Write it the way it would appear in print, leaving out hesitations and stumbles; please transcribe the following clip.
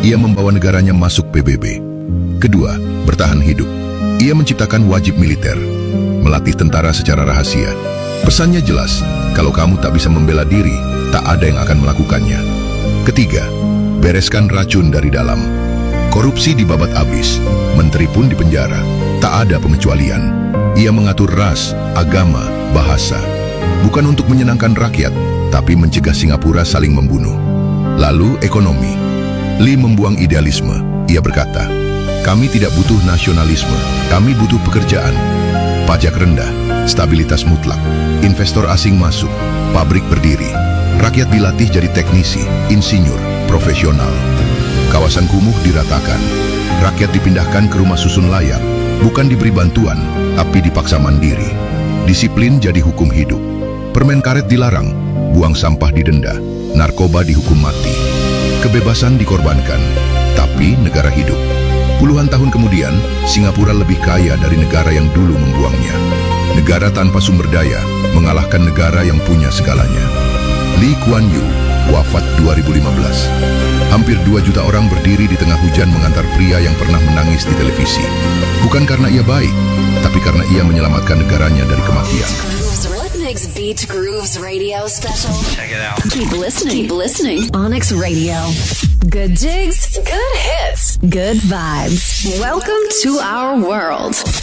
ia membawa negaranya masuk PBB. Kedua, bertahan hidup. Ia menciptakan wajib militer, melatih tentara secara rahasia. Pesannya jelas, kalau kamu tak bisa membela diri, tak ada yang akan melakukannya. Ketiga, bereskan racun dari dalam. Korupsi dibabat habis, menteri pun dipenjara. Tak ada pengecualian. Ia mengatur ras, agama, bahasa. Bukan untuk menyenangkan rakyat, tapi mencegah Singapura saling membunuh. Lalu ekonomi. Lee membuang idealisme. Ia berkata, kami tidak butuh nasionalisme, kami butuh pekerjaan. Pajak rendah, stabilitas mutlak, investor asing masuk, pabrik berdiri. Rakyat dilatih jadi teknisi, insinyur, profesional. Kawasan kumuh diratakan. Rakyat dipindahkan ke rumah susun layak, bukan diberi bantuan, tapi dipaksa mandiri. Disiplin jadi hukum hidup. Permen karet dilarang, buang sampah didenda, narkoba dihukum mati. Kebebasan dikorbankan, tapi negara hidup. Puluhan tahun kemudian, Singapura lebih kaya dari negara yang dulu membuangnya. Negara tanpa sumber daya mengalahkan negara yang punya segalanya. Lee Kuan Yew wafat 2015. Hampir 2 juta orang berdiri di tengah hujan mengantar pria yang pernah menangis di televisi. Bukan karena ia baik, tapi karena ia menyelamatkan negaranya dari kematian. Onyx Beat Grooves Radio Special. Check it out. Keep listening. Keep listening. Onyx Radio. Good jigs, good hits, good vibes. Welcome to our world.